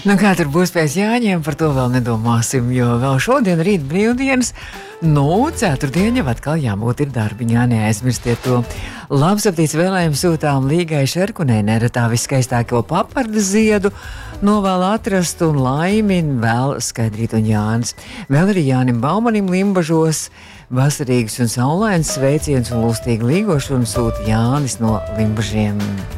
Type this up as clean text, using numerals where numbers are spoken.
Nu, kā tur būs pēc Jāņiem, par to vēl nedomāsim, jo vēl šodien rīt brīvdienas. Nu, ceturtdien jau atkal jābūt ir darbiņā, neaizmirstiet to. Labsaptīts vēlējums sūtām Līgai Šerkunei, neretā viskaistāko papardu ziedu, novēl atrast un laimi vēl Skaidrīt un Jānis. Vēl arī Jānim Baumanim Limbažos vasarīgs un saulains sveiciens un lustīgu līgošanu sūta Jānis no Limbažiem.